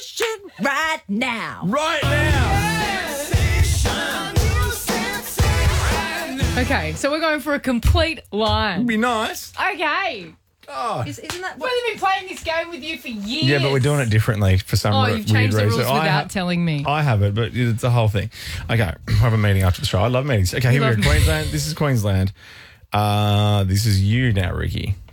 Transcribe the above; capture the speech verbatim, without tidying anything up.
Right now. Right now. Okay, so we're going for a complete line. It'd be nice. Okay. Oh. Is, isn't that We've what? been playing this game with you for years. Yeah, but we're doing it differently for some Oh, re- you've changed the weird rules reason. I without ha- telling me. I have it, but it's a whole thing. Okay, we have a meeting after the show. I love meetings. Okay, here we love go. Queensland. This is Queensland. Uh, this is you now, Ricky.